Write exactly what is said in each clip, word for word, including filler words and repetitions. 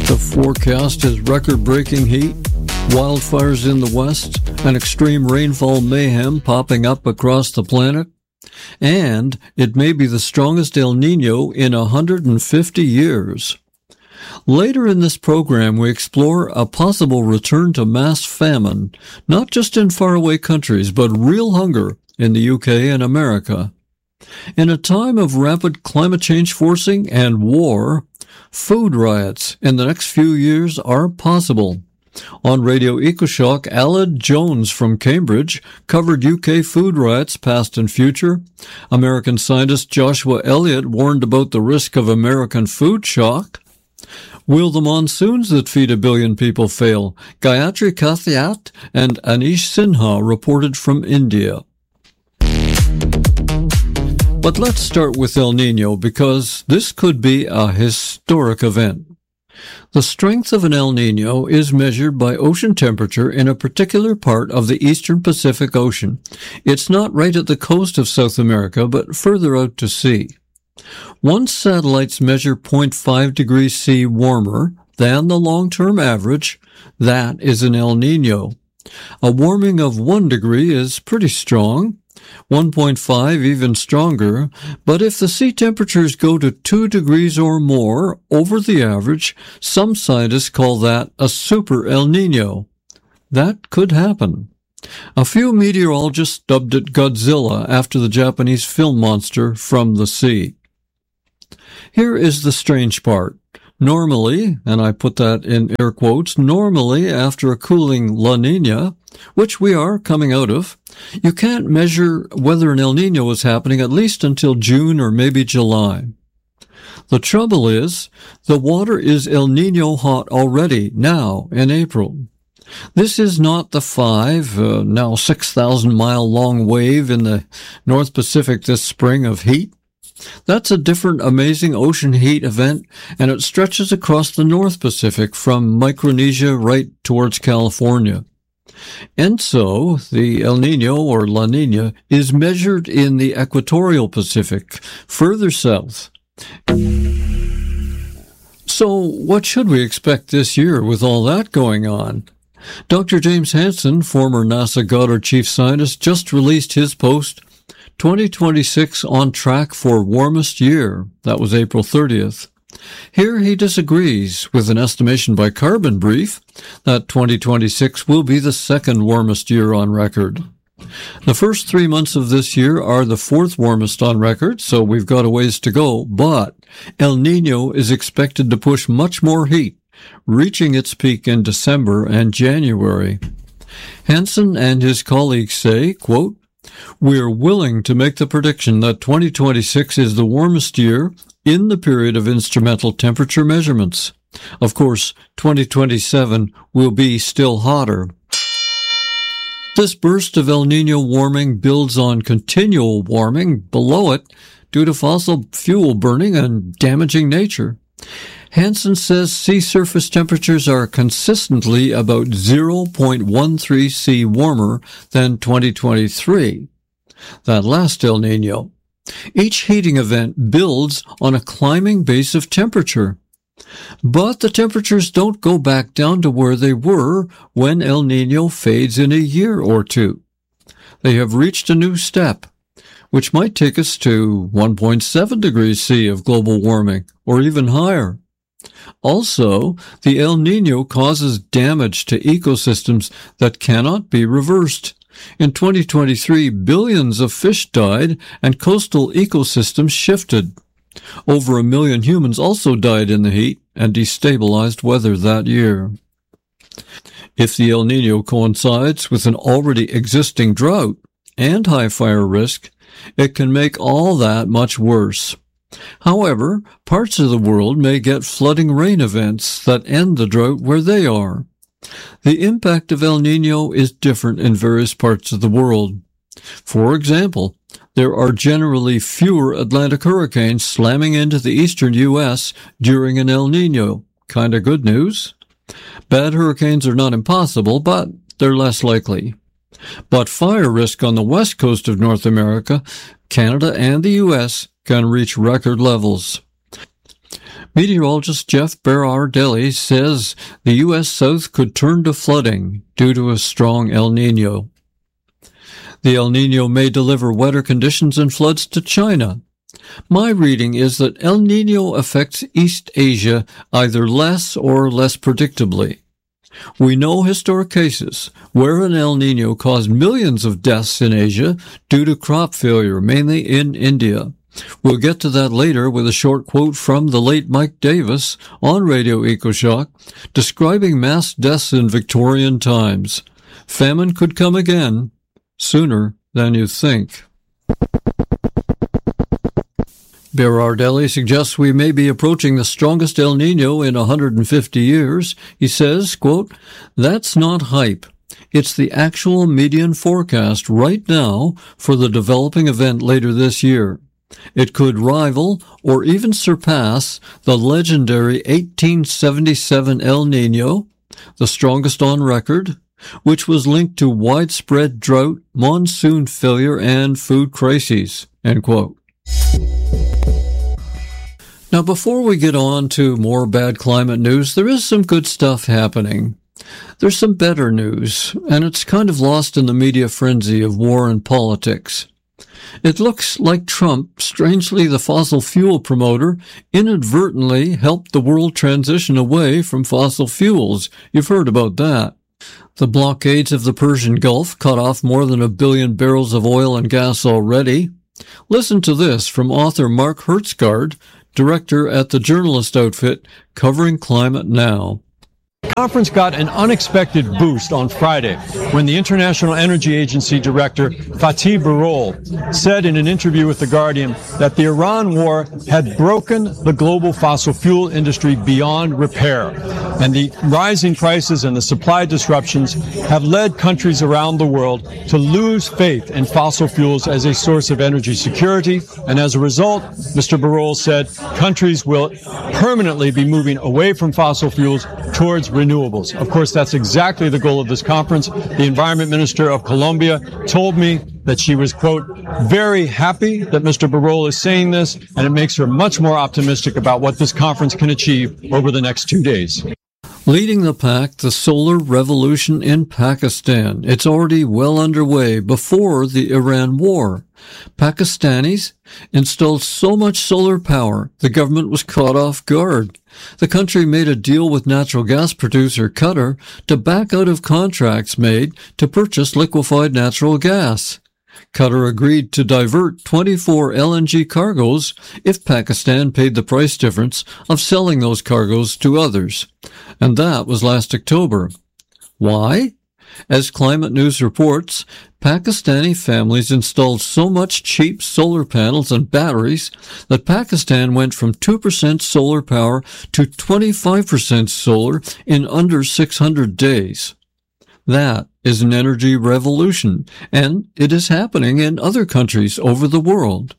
The forecast is record-breaking heat, wildfires in the west, and extreme rainfall mayhem popping up across the planet. And it may be the strongest El Niño in one hundred fifty years. Later in this program, we explore a possible return to mass famine, not just in faraway countries, but real hunger in the U K and America. In a time of rapid climate change forcing and war, food riots in the next few years are possible. On Radio EcoShock, Aled Jones from Cambridge covered U K food riots past and future. American scientist Joshua Elliott warned about the risk of American food shock. Will the monsoons that feed a billion people fail? Gayatri Kathiat and Anish Sinha reported from India. But let's start with El Niño, because this could be a historic event. The strength of an El Niño is measured by ocean temperature in a particular part of the eastern Pacific Ocean. It's not right at the coast of South America, but further out to sea. Once satellites measure zero point five degrees C warmer than the long-term average, that is an El Niño. A warming of one degree is pretty strong, one point five even stronger, but if the sea temperatures go to two degrees or more over the average, some scientists call that a super El Niño. That could happen. A few meteorologists dubbed it Godzilla after the Japanese film monster From the Sea. Here is the strange part. Normally, and I put that in air quotes, normally after a cooling La Niña, which we are coming out of, you can't measure whether an El Niño is happening at least until June or maybe July. The trouble is, the water is El Niño hot already, now, in April. This is not the five, uh, now six thousand mile long wave in the North Pacific this spring of heat. That's a different amazing ocean heat event, and it stretches across the North Pacific from Micronesia right towards California. And so, the El Niño or La Niña is measured in the equatorial Pacific, further south. So, what should we expect this year with all that going on? Doctor James Hansen, former NASA Goddard chief scientist, just released his post, twenty twenty-six on track for warmest year. That was April thirtieth. Here he disagrees with an estimation by Carbon Brief that twenty twenty-six will be the second warmest year on record. The first three months of this year are the fourth warmest on record, so we've got a ways to go, but El Niño is expected to push much more heat, reaching its peak in December and January. Hansen and his colleagues say, quote, "We are willing to make the prediction that twenty twenty-six is the warmest year in the period of instrumental temperature measurements. Of course, twenty twenty-seven will be still hotter." This burst of El Niño warming builds on continual warming below it due to fossil fuel burning and damaging nature. Hansen says sea surface temperatures are consistently about zero point one three C warmer than twenty twenty-three, that last El Niño. Each heating event builds on a climbing base of temperature. But the temperatures don't go back down to where they were when El Niño fades in a year or two. They have reached a new step, which might take us to one point seven degrees C of global warming, or even higher. Also, the El Niño causes damage to ecosystems that cannot be reversed. In twenty twenty-three, billions of fish died and coastal ecosystems shifted. Over a million humans also died in the heat and destabilized weather that year. If the El Niño coincides with an already existing drought and high fire risk, it can make all that much worse. However, parts of the world may get flooding rain events that end the drought where they are. The impact of El Niño is different in various parts of the world. For example, there are generally fewer Atlantic hurricanes slamming into the eastern U S during an El Niño. Kinda good news. Bad hurricanes are not impossible, but they're less likely. But fire risk on the west coast of North America, Canada, and the U S can reach record levels. Meteorologist Jeff Berardelli says the U S South could turn to flooding due to a strong El Nino. The El Nino may deliver wetter conditions and floods to China. My reading is that El Nino affects East Asia either less or less predictably. We know historic cases where an El Nino caused millions of deaths in Asia due to crop failure, mainly in India. We'll get to that later with a short quote from the late Mike Davis on Radio EcoShock, describing mass deaths in Victorian times. Famine could come again, sooner than you think. Berardelli suggests we may be approaching the strongest El Nino in one hundred fifty years. He says, quote, "That's not hype. It's the actual median forecast right now for the developing event later this year. It could rival or even surpass the legendary eighteen seventy-seven El Nino, the strongest on record, which was linked to widespread drought, monsoon failure, and food crises," end quote. Now, before we get on to more bad climate news, there is some good stuff happening. There's some better news, and it's kind of lost in the media frenzy of war and politics. It looks like Trump, strangely the fossil fuel promoter, inadvertently helped the world transition away from fossil fuels. You've heard about that. The blockades of the Persian Gulf cut off more than a billion barrels of oil and gas already. Listen to this from author Mark Hertsgaard, director at the journalist outfit Covering Climate Now. The conference got an unexpected boost on Friday when the International Energy Agency director Fatih Birol said in an interview with The Guardian that the Iran war had broken the global fossil fuel industry beyond repair, and the rising prices and the supply disruptions have led countries around the world to lose faith in fossil fuels as a source of energy security, and as a result, Mister Birol said, countries will permanently be moving away from fossil fuels towards renewables. Of course, that's exactly the goal of this conference. The Environment Minister of Colombia told me that she was, quote, very happy that Mister Birol is saying this, and it makes her much more optimistic about what this conference can achieve over the next two days. Leading the pack, the solar revolution in Pakistan. It's already well underway before the Iran war. Pakistanis installed so much solar power, the government was caught off guard. The country made a deal with natural gas producer Qatar to back out of contracts made to purchase liquefied natural gas. Qatar agreed to divert twenty-four L N G cargoes if Pakistan paid the price difference of selling those cargoes to others. And that was last October. Why? As Climate News reports, Pakistani families installed so much cheap solar panels and batteries that Pakistan went from two percent solar power to twenty-five percent solar in under six hundred days. That is an energy revolution, and it is happening in other countries over the world.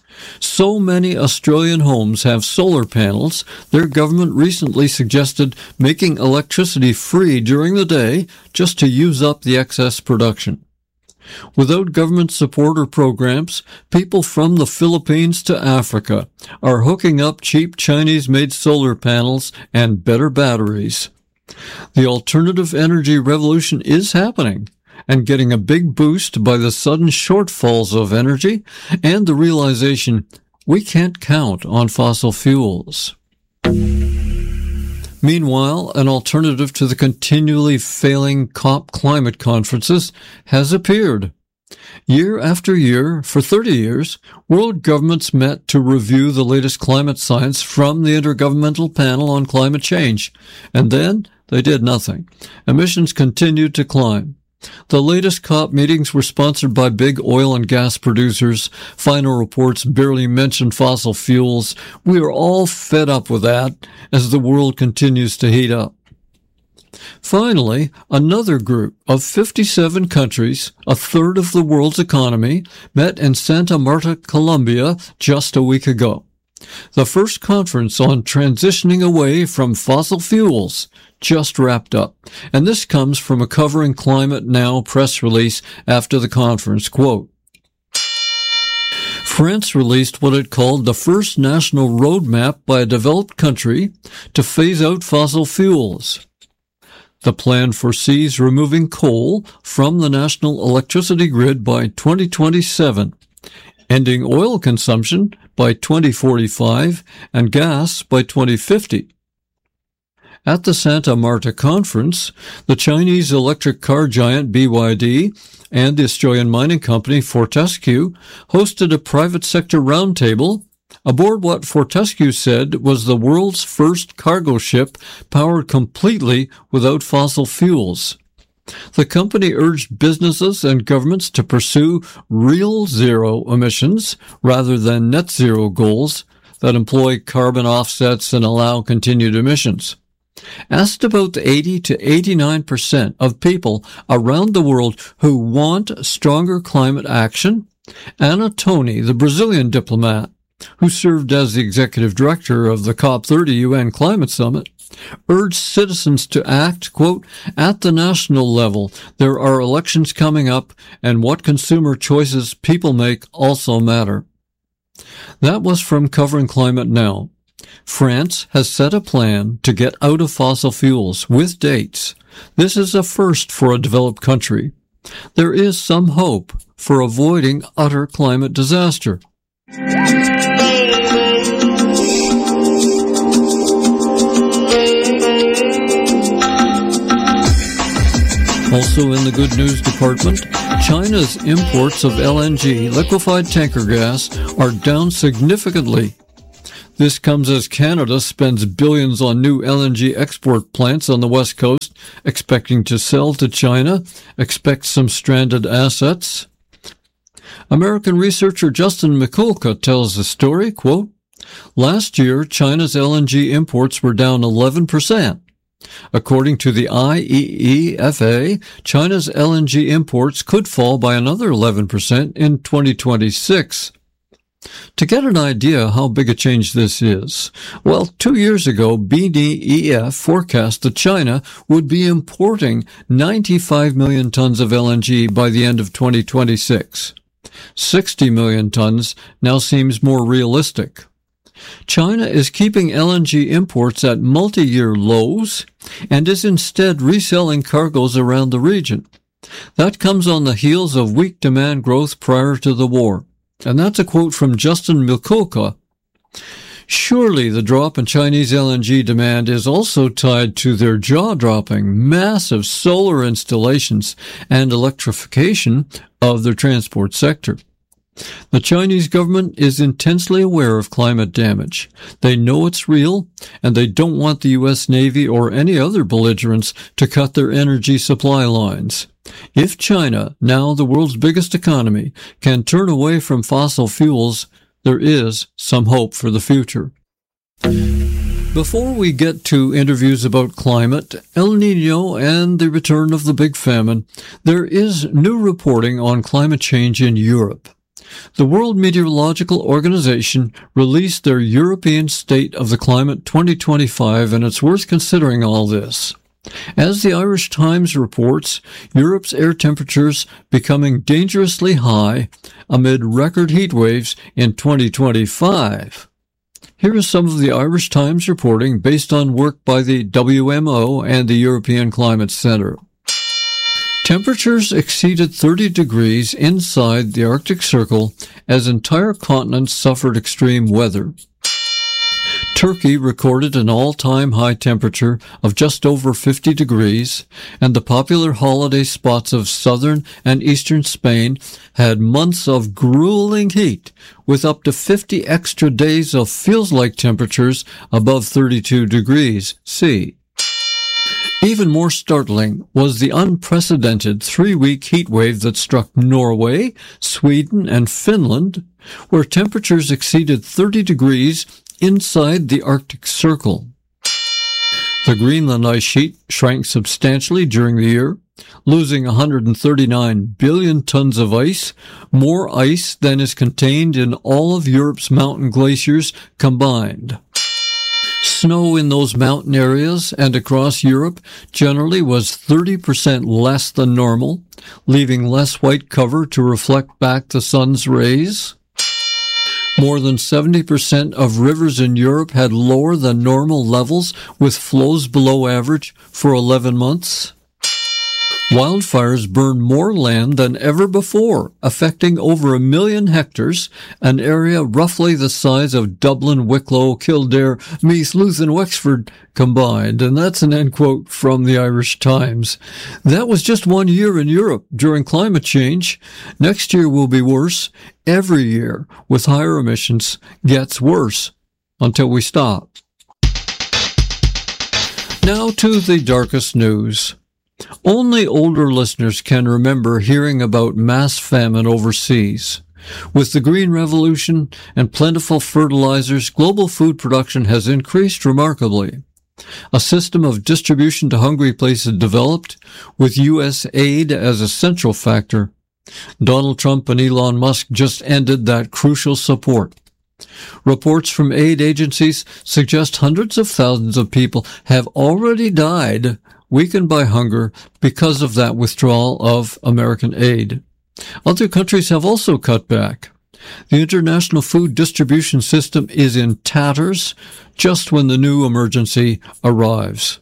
So many Australian homes have solar panels, their government recently suggested making electricity free during the day just to use up the excess production. Without government support or programs, people from the Philippines to Africa are hooking up cheap Chinese-made solar panels and better batteries. The alternative energy revolution is happening and getting a big boost by the sudden shortfalls of energy and the realization we can't count on fossil fuels. Meanwhile, an alternative to the continually failing COP climate conferences has appeared. Year after year, for thirty years, world governments met to review the latest climate science from the Intergovernmental Panel on Climate Change, and then they did nothing. Emissions continued to climb. The latest COP meetings were sponsored by big oil and gas producers. Final reports barely mentioned fossil fuels. We are all fed up with that as the world continues to heat up. Finally, another group of fifty-seven countries, a third of the world's economy, met in Santa Marta, Colombia, just a week ago. The first conference on transitioning away from fossil fuels just wrapped up, and this comes from a Covering Climate Now press release after the conference. Quote, France released what it called the first national roadmap by a developed country to phase out fossil fuels. The plan foresees removing coal from the national electricity grid by twenty twenty-seven, ending oil consumption by twenty forty-five and gas by twenty fifty. At the Santa Marta conference, the Chinese electric car giant B Y D and the Australian mining company Fortescue hosted a private sector roundtable aboard what Fortescue said was the world's first cargo ship powered completely without fossil fuels. The company urged businesses and governments to pursue real zero emissions rather than net zero goals that employ carbon offsets and allow continued emissions. Asked about the eighty to eighty-nine percent of people around the world who want stronger climate action, Ana Toni, the Brazilian diplomat, who served as the executive director of the COP thirty U N Climate Summit, urged citizens to act, quote, at the national level. There are elections coming up, and what consumer choices people make also matter. That was from Covering Climate Now. France has set a plan to get out of fossil fuels with dates. This is a first for a developed country. There is some hope for avoiding utter climate disaster. Also in the good news department, China's imports of L N G, liquefied tanker gas, are down significantly. This comes as Canada spends billions on new L N G export plants on the West Coast, expecting to sell to China, expects some stranded assets. American researcher Justin Mikulka tells the story, quote, last year, China's L N G imports were down eleven percent. According to the I E E F A, China's L N G imports could fall by another eleven percent in twenty twenty-six. To get an idea how big a change this is, well, two years ago, B D E F forecast that China would be importing ninety-five million tons of L N G by the end of twenty twenty-six. sixty million tons now seems more realistic. China is keeping L N G imports at multi-year lows and is instead reselling cargoes around the region. That comes on the heels of weak demand growth prior to the war. And that's a quote from Justin Mikulka. Surely the drop in Chinese L N G demand is also tied to their jaw-dropping, massive solar installations and electrification of their transport sector. The Chinese government is intensely aware of climate damage. They know it's real, and they don't want the U S Navy or any other belligerents to cut their energy supply lines. If China, now the world's biggest economy, can turn away from fossil fuels, there is some hope for the future. Before we get to interviews about climate, El Niño, and the return of the big famine, there is new reporting on climate change in Europe. The World Meteorological Organization released their European State of the Climate twenty twenty-five, and it's worth considering all this. As the Irish Times reports, Europe's air temperatures becoming dangerously high amid record heat waves in twenty twenty-five. Here is some of the Irish Times reporting based on work by the W M O and the European Climate Centre. Temperatures exceeded thirty degrees inside the Arctic Circle as entire continents suffered extreme weather. Turkey recorded an all-time high temperature of just over fifty degrees, and the popular holiday spots of southern and eastern Spain had months of grueling heat, with up to fifty extra days of feels-like temperatures above thirty-two degrees C. Even more startling was the unprecedented three-week heat wave that struck Norway, Sweden, and Finland, where temperatures exceeded thirty degrees inside the Arctic Circle. The Greenland ice sheet shrank substantially during the year, losing one hundred thirty-nine billion tons of ice, more ice than is contained in all of Europe's mountain glaciers combined. Snow in those mountain areas and across Europe generally was thirty percent less than normal, leaving less white cover to reflect back the sun's rays. More than seventy percent of rivers in Europe had lower than normal levels, with flows below average for eleven months. Wildfires burned more land than ever before, affecting over a million hectares, an area roughly the size of Dublin, Wicklow, Kildare, Meath, Louth and Wexford combined. And that's an end quote from the Irish Times. That was just one year in Europe during climate change. Next year will be worse. Every year with higher emissions gets worse until we stop. Now to the darkest news. Only older listeners can remember hearing about mass famine overseas. With the Green Revolution and plentiful fertilizers, global food production has increased remarkably. A system of distribution to hungry places developed, with U S aid as a central factor. Donald Trump and Elon Musk just ended that crucial support. Reports from aid agencies suggest hundreds of thousands of people have already died, weakened by hunger, because of that withdrawal of American aid. Other countries have also cut back. The international food distribution system is in tatters just when the new emergency arrives.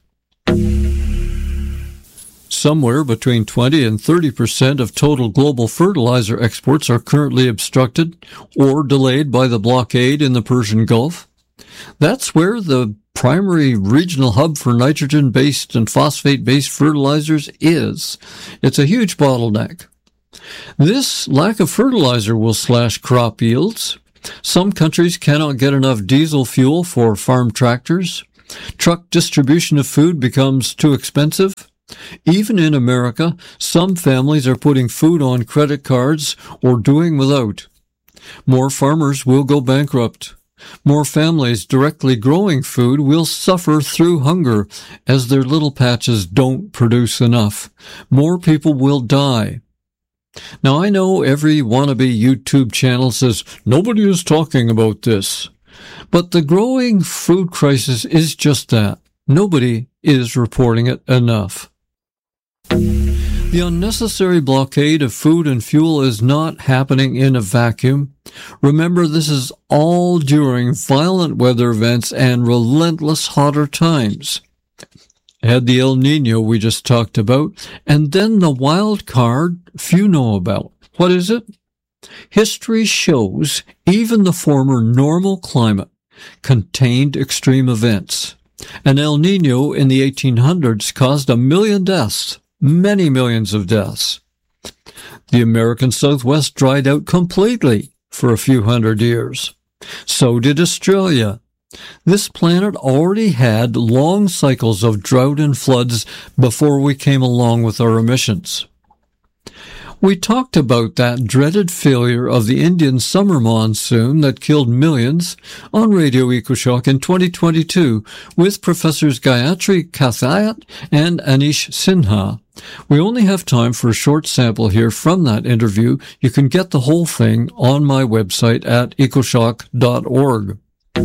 Somewhere between twenty and thirty percent of total global fertilizer exports are currently obstructed or delayed by the blockade in the Persian Gulf. That's where the primary regional hub for nitrogen-based and phosphate-based fertilizers is. It's a huge bottleneck. This lack of fertilizer will slash crop yields. Some countries cannot get enough diesel fuel for farm tractors. Truck distribution of food becomes too expensive. Even in America, some families are putting food on credit cards or doing without. More farmers will go bankrupt. More families directly growing food will suffer through hunger as their little patches don't produce enough. More people will die. Now, I know every wannabe YouTube channel says nobody is talking about this, but the growing food crisis is just that. Nobody is reporting it enough. The unnecessary blockade of food and fuel is not happening in a vacuum. Remember, this is all during violent weather events and relentless hotter times. Had the El Nino we just talked about, and then the wild card few know about. What is it? History shows even the former normal climate contained extreme events. An El Nino in the eighteen hundreds caused a million deaths, many millions of deaths. The American Southwest dried out completely for a few hundred years. So did Australia. This planet already had long cycles of drought and floods before we came along with our emissions. We talked about that dreaded failure of the Indian summer monsoon that killed millions on Radio EcoShock in twenty twenty-two with Professors Gayatri Kathayat and Anish Sinha. We only have time for a short sample here from that interview. You can get the whole thing on my website at ecoshock dot org.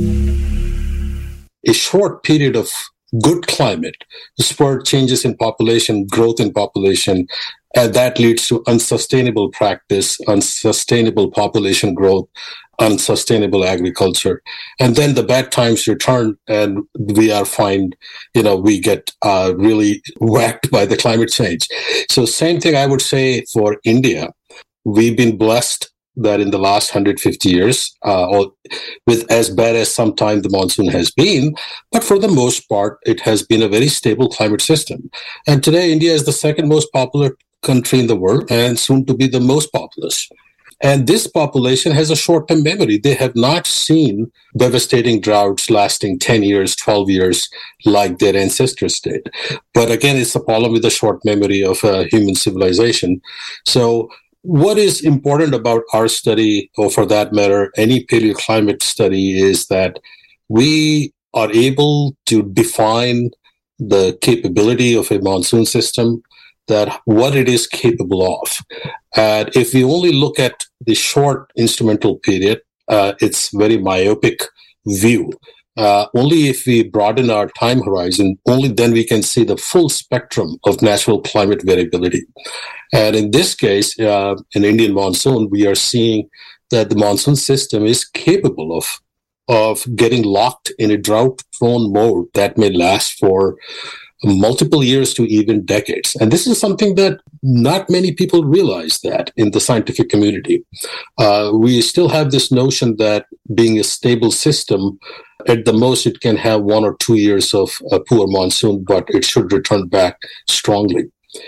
A short period of good climate spurred changes in population, growth in population, and that leads to unsustainable practice, unsustainable population growth, unsustainable agriculture. And then the bad times return and we are fine, you know, we get uh, really whacked by the climate change. So same thing I would say for India. We've been blessed that in the last one hundred fifty years, uh, or with as bad as sometime the monsoon has been, but for the most part, it has been a very stable climate system. And today, India is the second most popular country in the world and soon to be the most populous. And this population has a short-term memory. They have not seen devastating droughts lasting ten years, twelve years like their ancestors did. But again, it's a problem with the short memory of uh, human civilization. So what is important about our study, or for that matter, any paleoclimate study, is that we are able to define the capability of a monsoon system, that what it is capable of. And if we only look at the short instrumental period, uh, it's very myopic view. Uh, only if we broaden our time horizon, only then we can see the full spectrum of natural climate variability. And in this case, uh, in Indian monsoon, we are seeing that the monsoon system is capable of of getting locked in a drought-prone mode that may last for multiple years to even decades. And this is something that not many people realize that in the scientific community. Uh, we still have this notion that being a stable system, at the most it can have one or two years of a poor monsoon, but it should return back strongly.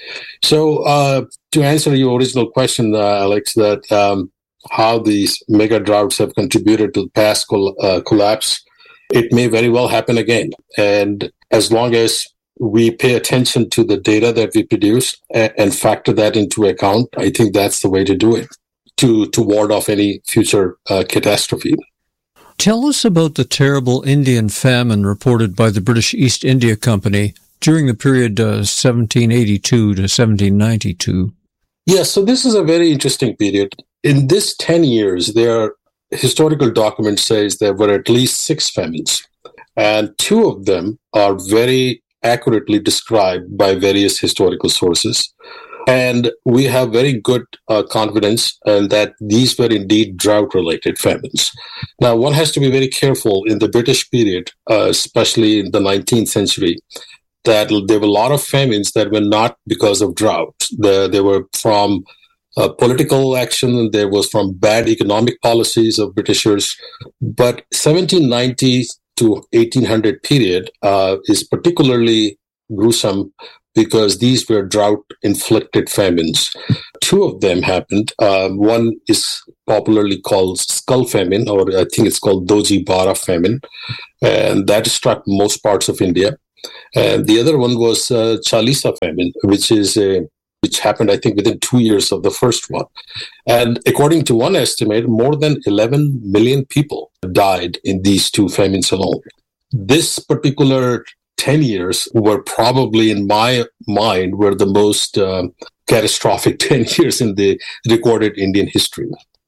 So uh, to answer your original question, uh, Alex, that um, how these mega droughts have contributed to the past col- uh, collapse, it may very well happen again. And as long as we pay attention to the data that we produce and, and factor that into account, I think that's the way to do it, to, to ward off any future uh, catastrophe. Tell us about the terrible Indian famine reported by the British East India Company during the period uh, seventeen eighty-two to seventeen ninety-two. Yes, so this is a very interesting period. In this ten years, there historical documents says there were at least six famines, and two of them are very accurately described by various historical sources. And we have very good uh, confidence uh, that these were indeed drought-related famines. Now, one has to be very careful in the British period, uh, especially in the nineteenth century, that there were a lot of famines that were not because of drought. The, they were from uh, political action, there was from bad economic policies of Britishers. But seventeen ninety to eighteen hundred period uh, is particularly gruesome because these were drought-inflicted famines. Two of them happened. Uh, one is popularly called skull famine, or I think it's called Doji Bara famine, and that struck most parts of India. And the other one was uh, Chalisa famine, which is a which happened, I think, within two years of the first one. And according to one estimate, more than eleven million people died in these two famines alone. This particular ten years were probably, in my mind, were the most uh, catastrophic ten years in the recorded Indian history.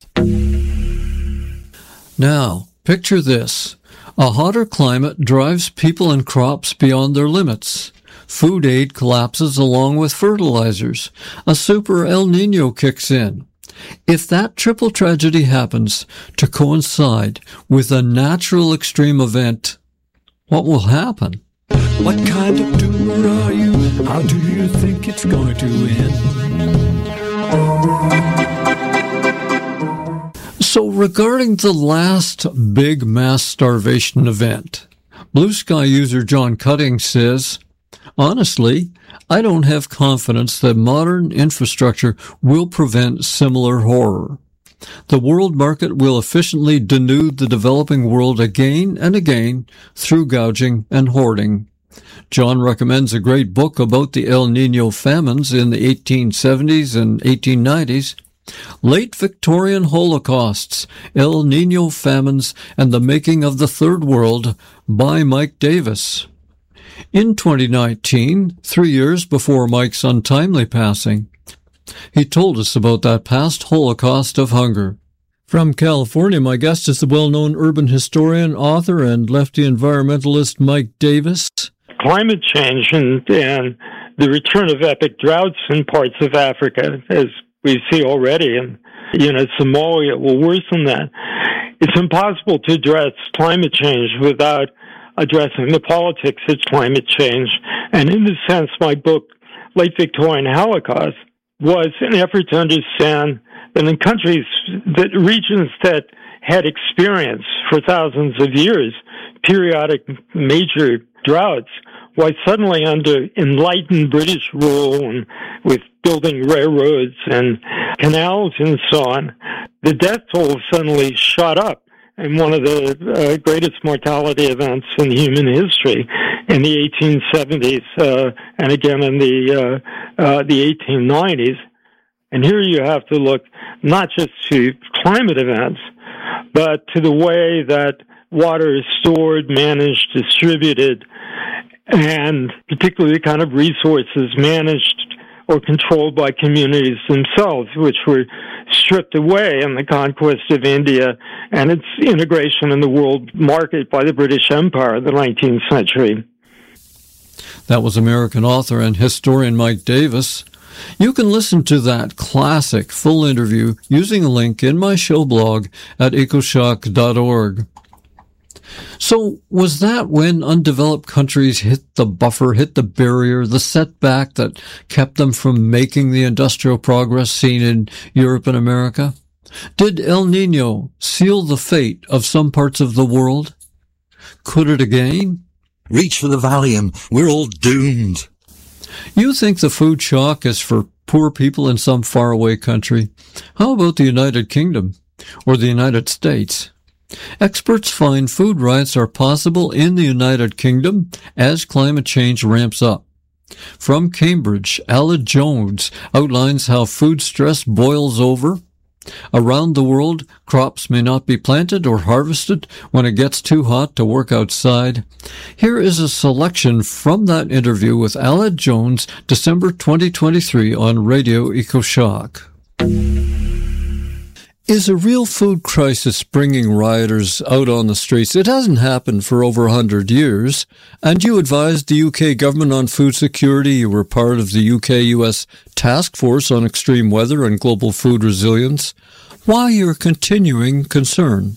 Now, picture this. A hotter climate drives people and crops beyond their limits. Food aid collapses along with fertilizers. A super El Nino kicks in. If that triple tragedy happens to coincide with a natural extreme event, what will happen? What kind of doer are you? How do you think it's going to end? So regarding the last big mass starvation event, Blue Sky user John Cutting says, honestly, I don't have confidence that modern infrastructure will prevent similar horror. The world market will efficiently denude the developing world again and again through gouging and hoarding. John recommends a great book about the El Nino famines in the eighteen seventies and eighteen nineties, Late Victorian Holocausts, El Nino Famines, and the Making of the Third World by Mike Davis. In twenty nineteen, three years before Mike's untimely passing, he told us about that past Holocaust of hunger. From California, my guest is the well-known urban historian, author, and lefty environmentalist Mike Davis. Climate change and, and the return of epic droughts in parts of Africa, as we see already, and you know, Somalia will worsen that. It's impossible to address climate change without addressing the politics of climate change. And in this sense, my book, Late Victorian Holocaust, was an effort to understand that in countries, that regions that had experienced for thousands of years periodic major droughts, why suddenly under enlightened British rule and with building railroads and canals and so on, the death toll suddenly shot up in one of the uh, greatest mortality events in human history in the eighteen seventies uh, and again in the uh, uh, the eighteen nineties. And here you have to look not just to climate events, but to the way that water is stored, managed, distributed, and particularly the kind of resources managed or controlled by communities themselves, which were stripped away in the conquest of India and its integration in the world market by the British Empire in the nineteenth century. That was American author and historian Mike Davis. You can listen to that classic full interview using a link in my show blog at ecoshock dot org. So was that when undeveloped countries hit the buffer, hit the barrier, the setback that kept them from making the industrial progress seen in Europe and America? Did El Nino seal the fate of some parts of the world? Could it again? Reach for the Valium. We're all doomed. You think the food shock is for poor people in some faraway country? How about the United Kingdom or the United States? Experts find food riots are possible in the United Kingdom as climate change ramps up. From Cambridge, Aled Jones outlines how food stress boils over. Around the world, crops may not be planted or harvested when it gets too hot to work outside. Here is a selection from that interview with Aled Jones, December twenty twenty-three on Radio EcoShock. Is a real food crisis bringing rioters out on the streets? It hasn't happened for over one hundred years, and you advised the U K government on food security. You were part of the U K U S Task Force on Extreme Weather and Global Food Resilience. Why your continuing concern?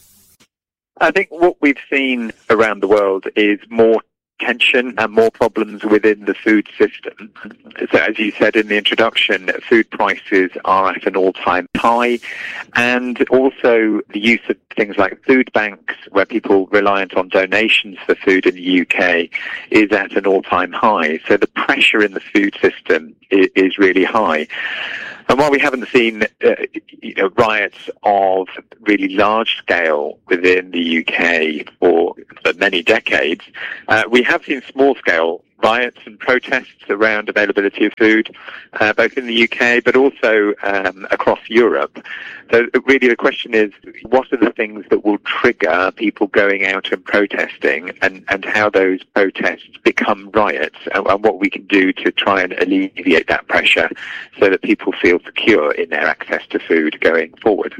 I think what we've seen around the world is more tension and more problems within the food system. So as you said in the introduction, food prices are at an all-time high, and also the use of things like food banks, where people reliant on donations for food in the U K, is at an all-time high. So the pressure in the food system is, is really high. And while we haven't seen uh, you know, riots of really large scale within the U K for, for many decades, uh, we have seen small scale riots and protests around availability of food, uh, both in the U K but also um, across Europe. So really the question is, what are the things that will trigger people going out and protesting, and, and how those protests become riots, and, and what we can do to try and alleviate that pressure so that people feel secure in their access to food going forward.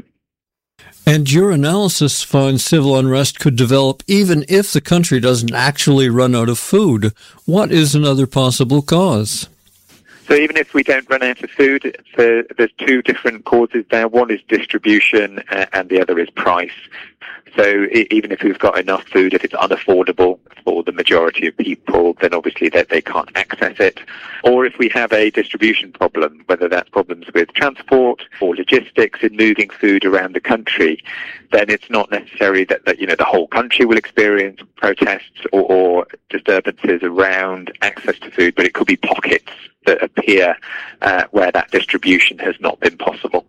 And your analysis finds civil unrest could develop even if the country doesn't actually run out of food. What is another possible cause? So even if we don't run out of food, there's two different causes there. One is distribution and the other is price. So even if we've got enough food, if it's unaffordable for the majority of people, then obviously that they can't access it. Or if we have a distribution problem, whether that's problems with transport or logistics in moving food around the country, then it's not necessary that, that you know, the whole country will experience protests or, or disturbances around access to food, but it could be pockets that appear uh, where that distribution has not been possible.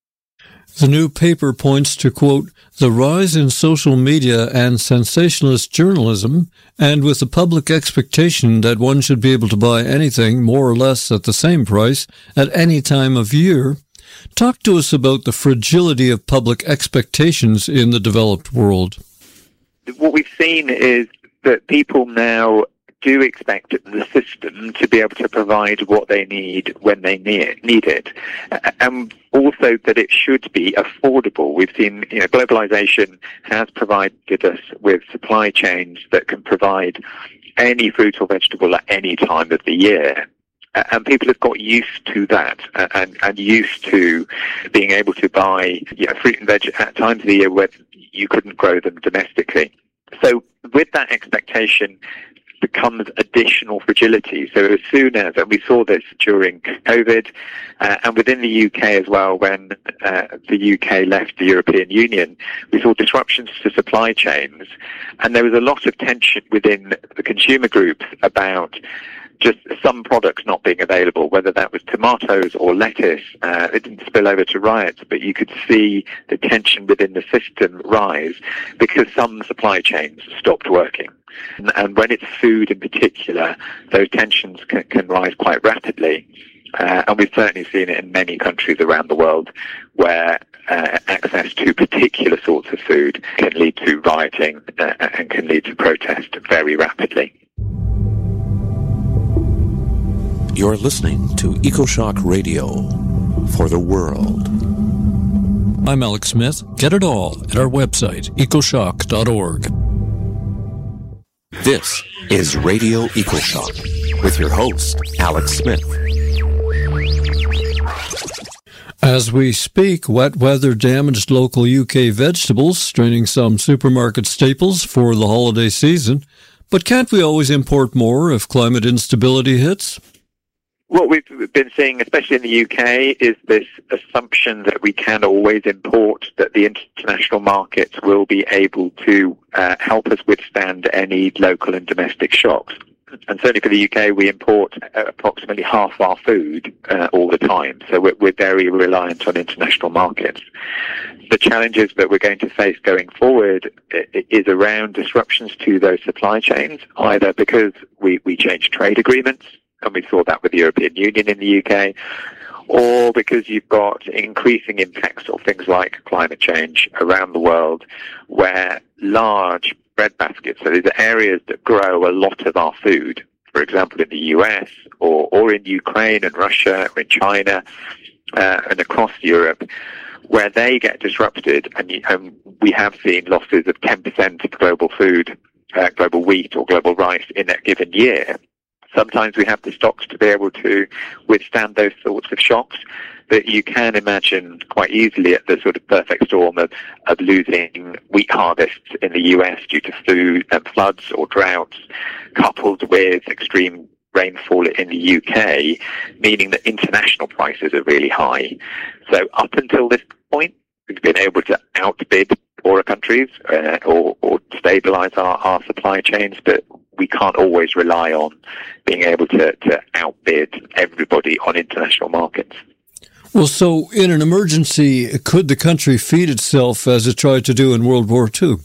The new paper points to, quote, the rise in social media and sensationalist journalism, and with the public expectation that one should be able to buy anything more or less at the same price at any time of year. Talk to us about the fragility of public expectations in the developed world. What we've seen is that people now do expect the system to be able to provide what they need when they need it, and also that it should be affordable. We've seen, you know, globalization has provided us with supply chains that can provide any fruit or vegetable at any time of the year. And people have got used to that, and, and used to being able to buy, you know, fruit and veg at times of the year where you couldn't grow them domestically. So with that expectation becomes additional fragility. So as soon as, and we saw this during COVID, uh, and within the U K as well, when uh, the U K left the European Union, we saw disruptions to supply chains, and there was a lot of tension within the consumer groups about just some products not being available, whether that was tomatoes or lettuce. Uh, it didn't spill over to riots, but you could see the tension within the system rise because some supply chains stopped working. And, and when it's food in particular, those tensions can, can rise quite rapidly. Uh, and we've certainly seen it in many countries around the world where uh, access to particular sorts of food can lead to rioting uh, and can lead to protest very rapidly. You're listening to EcoShock Radio for the world. I'm Alex Smith. Get it all at our website, ecoshock dot org. This is Radio EcoShock with your host, Alex Smith. As we speak, wet weather damaged local U K vegetables, straining some supermarket staples for the holiday season. But can't we always import more if climate instability hits? What we've been seeing, especially in the U K, is this assumption that we can always import, that the international markets will be able to uh, help us withstand any local and domestic shocks. And certainly for the U K, we import uh, approximately half our food uh, all the time. So we're, we're very reliant on international markets. The challenges that we're going to face going forward is around disruptions to those supply chains, either because we, we changed trade agreements, and we saw that with the European Union in the U K, or because you've got increasing impacts of things like climate change around the world, where large bread baskets, so these are areas that grow a lot of our food, for example, in the U S or, or in Ukraine and Russia or in China uh, and across Europe, where they get disrupted, and, you, and we have seen losses of ten percent of global food, uh, global wheat or global rice in a given year. Sometimes we have the stocks to be able to withstand those sorts of shocks, that you can imagine quite easily at the sort of perfect storm of, of losing wheat harvests in the U S due to food and floods or droughts, coupled with extreme rainfall in the U K, meaning that international prices are really high. So up until this point, we've been able to outbid poorer countries uh, or, or stabilize our, our supply chains, but we can't always rely on being able to, to outbid everybody on international markets. Well, so in an emergency, could the country feed itself as it tried to do in World War Two?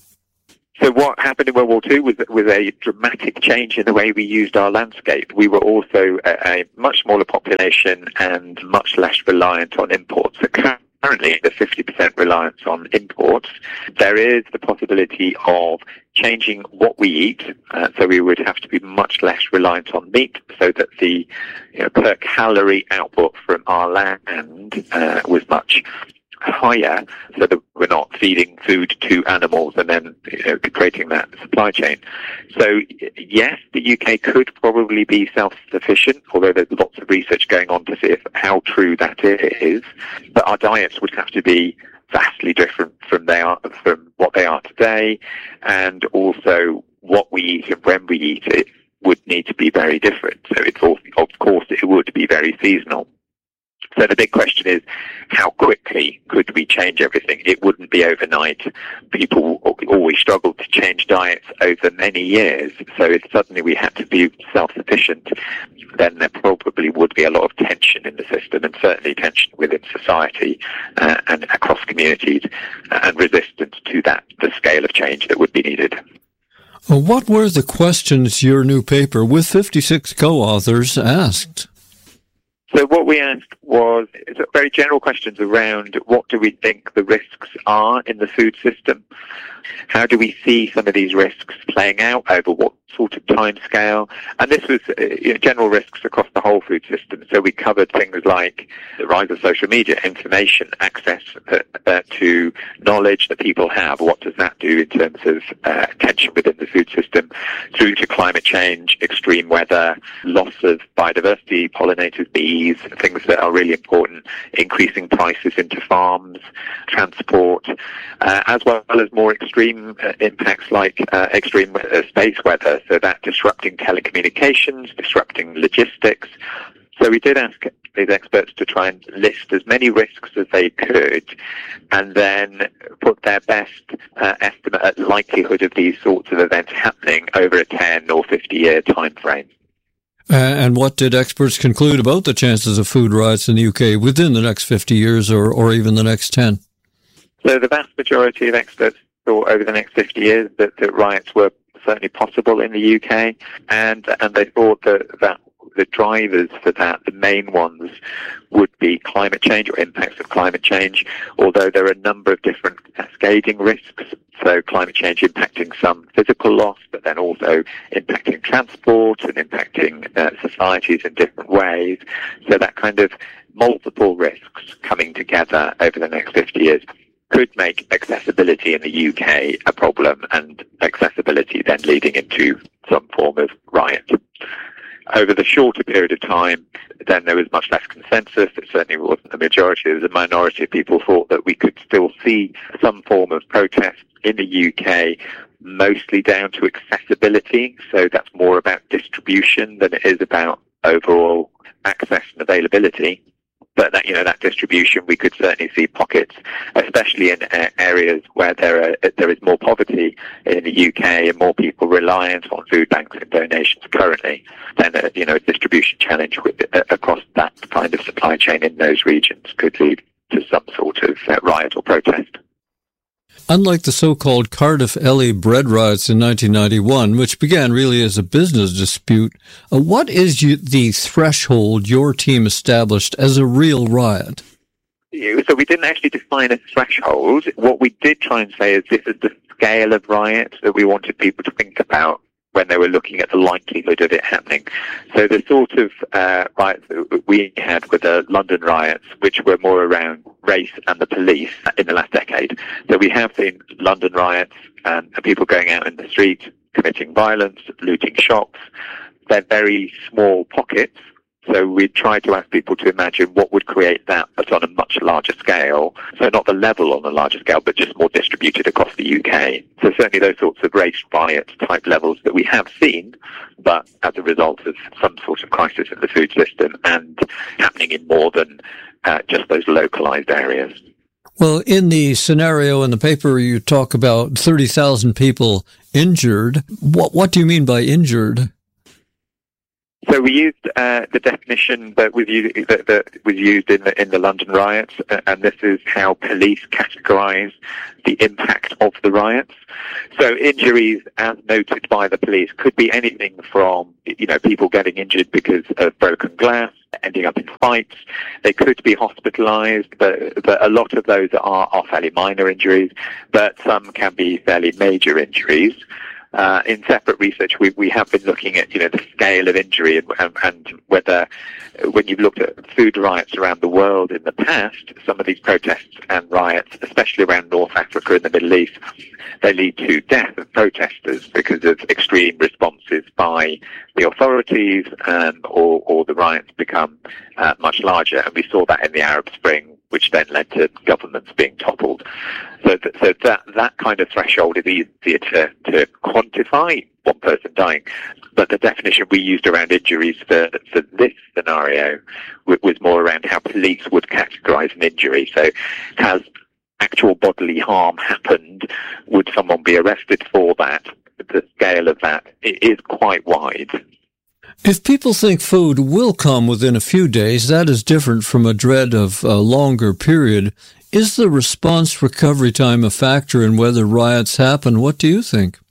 So what happened in World War Two was, was a dramatic change in the way we used our landscape. We were also a, a much smaller population and much less reliant on imports. So currently, the fifty percent reliance on imports. There is the possibility of changing what we eat, uh, so we would have to be much less reliant on meat, so that the you know, per calorie output from our land uh, was much higher, so that we're not feeding food to animals and then you know, creating that supply chain. So yes, the U K could probably be self-sufficient, although there's lots of research going on to see if, how true that is. But our diets would have to be vastly different from they are from what they are today, and also what we eat and when we eat it would need to be very different. So it's all, of course it would be very seasonal. So the big question is, how quickly could we change everything? It wouldn't be overnight. People always struggle to change diets over many years. So if suddenly we had to be self-sufficient, then there probably would be a lot of tension in the system, and certainly tension within society uh, and across communities, uh, and resistance to that, the scale of change that would be needed. Well, what were the questions your new paper with fifty-six co-authors asked? So what we asked was very general questions around what do we think the risks are in the food system? How do we see some of these risks playing out over what sort of time scale? And this was uh, you know, general risks across the whole food system. So we covered things like the rise of social media, information, access uh, uh, to knowledge that people have. What does that do in terms of uh, tension within the food system? Through to climate change, extreme weather, loss of biodiversity, pollinators, bees, things that are really important, increasing prices into farms, transport, uh, as well as more extreme uh, impacts like uh, extreme uh, space weather, so that disrupting telecommunications, disrupting logistics. So we did ask these experts to try and list as many risks as they could, and then put their best uh, estimate at likelihood of these sorts of events happening over a ten or fifty year time frame. Uh, and what did experts conclude about the chances of food riots in the U K within the next fifty years or, or even the next ten? So the vast majority of experts thought over the next fifty years that, that riots were certainly possible in the U K, and and they thought that, that the drivers for that, the main ones, would be climate change or impacts of climate change, although there are a number of different cascading risks. So climate change impacting some physical loss, but then also impacting transport and impacting uh, societies in different ways. So that kind of multiple risks coming together over the next fifty years could make accessibility in the U K a problem, and accessibility then leading into some form of riot. Over the shorter period of time, then there was much less consensus. It certainly wasn't a majority. There was a minority of people thought that we could still see some form of protest in the U K, mostly down to accessibility. So that's more about distribution than it is about overall access and availability. But that, you know, that distribution, we could certainly see pockets, especially in uh, areas where there are, there is more poverty in the U K and more people reliant on food banks and donations currently. Then, uh, you know, a distribution challenge with, uh, across that kind of supply chain in those regions could lead to some sort of uh, riot or protest. Unlike the so-called Cardiff Ely bread riots in nineteen ninety-one, which began really as a business dispute, uh, what is you, the threshold your team established as a real riot? So we didn't actually define a threshold. What we did try and say is this is the scale of riot that we wanted people to think about when they were looking at the likelihood of it happening. So the sort of uh, riots that we had were the London riots, which were more around race and the police in the last decade. So we have seen London riots and people going out in the street, committing violence, looting shops. They're very small pockets. So we tried to ask people to imagine what would create that, but on a much larger scale. So not the level on a larger scale, but just more distributed across the U K. So certainly those sorts of race riot type levels that we have seen, but as a result of some sort of crisis in the food system and happening in more than uh, just those localized areas. Well, in the scenario in the paper, you talk about thirty thousand people injured. What, what do you mean by injured? So we used uh, the definition that was used, that, that was used in the in the London riots, uh, and this is how police categorise the impact of the riots. So injuries, as noted by the police, could be anything from, you know, people getting injured because of broken glass, ending up in fights. They could be hospitalised, but, but a lot of those are, are fairly minor injuries, but some can be fairly major injuries. Uh, in separate research, we, we have been looking at, you know, the scale of injury and, and, and whether, when you've looked at food riots around the world in the past, some of these protests and riots, especially around North Africa and the Middle East, they lead to death of protesters because of extreme responses by the authorities, um, or, or the riots become uh, much larger. And we saw that in the Arab Spring, which then led to governments being toppled. So, th- so that that kind of threshold is easier to, to quantify, one person dying. But the definition we used around injuries for, for this scenario w- was more around how police would categorise an injury. So has actual bodily harm happened? Would someone be arrested for that? The scale of that is quite wide. If people think food will come within a few days, that is different from a dread of a longer period. Is the response recovery time a factor in whether riots happen? What do you think?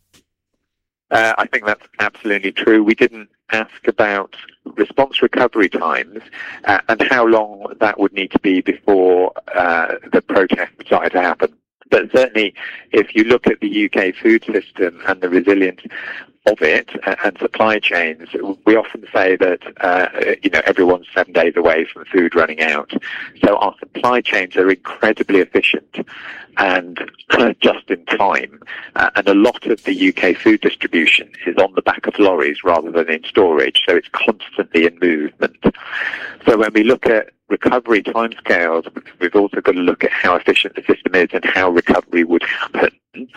Uh, I think that's absolutely true. We didn't ask about response recovery times uh, and how long that would need to be before uh, the protest started to happen. But certainly, if you look at the U K food system and the resilience of it and supply chains, we often say that uh, you know everyone's seven days away from food running out. So our supply chains are incredibly efficient and just in time. Uh, and a lot of the U K food distribution is on the back of lorries rather than in storage. So it's constantly in movement. So when we look at recovery timescales, we've also got to look at how efficient the system is and how recovery would happen.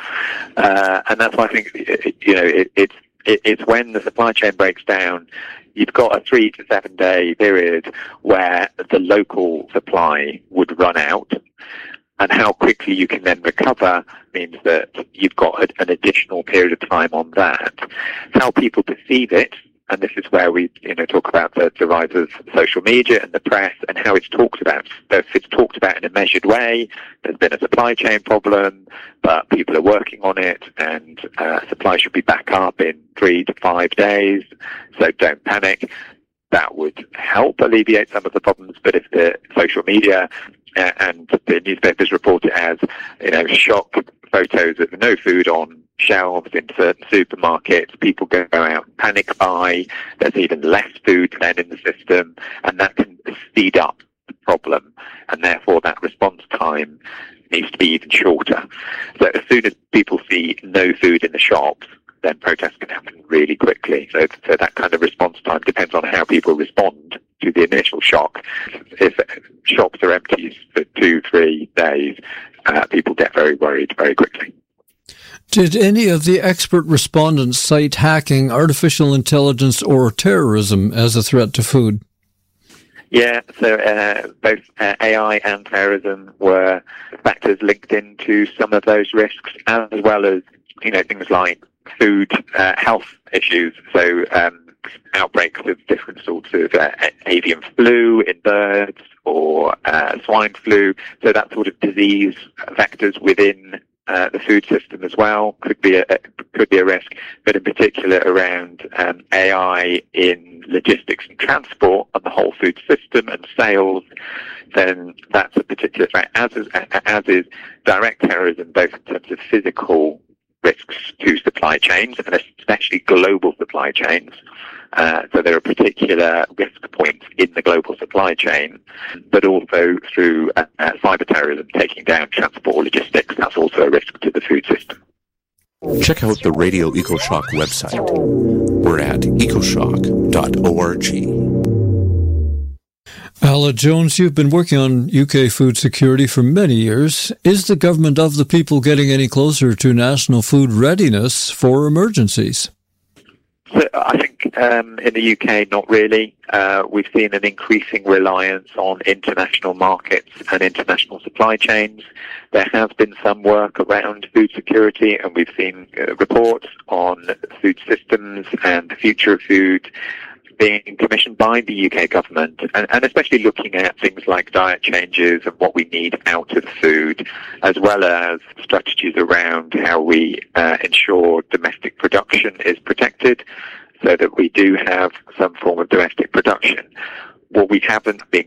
Uh, and that's why I think, you know, it, it's it, it's when the supply chain breaks down, you've got a three to seven day period where the local supply would run out. And how quickly you can then recover means that you've got a, an additional period of time on that. How people perceive it, and this is where we, you know, talk about the, the rise of social media and the press and how it's talked about. So if it's talked about in a measured way, there's been a supply chain problem, but people are working on it, and uh, supply should be back up in three to five days, so don't panic. That would help alleviate some of the problems. But if the social media uh, and the newspapers report it as, you know, shock photos of no food on shelves in certain supermarkets, people go out and panic buy, there's even less food then in the system, and that can speed up the problem, and therefore that response time needs to be even shorter. So as soon as people see no food in the shops, then protests can happen really quickly. So, so that kind of response time depends on how people respond to the initial shock. If shops are empty for two, three days, uh, people get very worried very quickly. Did any of the expert respondents cite hacking, artificial intelligence, or terrorism as a threat to food? Yeah, so uh, both uh, A I and terrorism were factors linked into some of those risks, as well as, you know, things like food uh, health issues. So um, outbreaks of different sorts of uh, avian flu in birds or uh, swine flu. So that sort of disease vectors within Uh, the food system as well could be a could be a risk, but in particular around um, A I in logistics and transport and the whole food system and sales, then that's a particular threat. As is as is direct terrorism, both in terms of physical risks to supply chains and especially global supply chains. Uh, so there are particular risk points in the global supply chain, but also through uh, uh, cyber terrorism, taking down transport or logistics. That's also a risk to the food system. Check out the Radio EcoShock website. We're at ecoshock dot org. Ala Jones, you've been working on U K food security for many years. Is the government of the people getting any closer to national food readiness for emergencies? So I think um, in the U K, not really. Uh, we've seen an increasing reliance on international markets and international supply chains. There has been some work around food security, and we've seen uh, reports on food systems and the future of food being commissioned by the U K government, and, and especially looking at things like diet changes and what we need out of food, as well as strategies around how we uh, ensure domestic production is protected so that we do have some form of domestic production. What we haven't been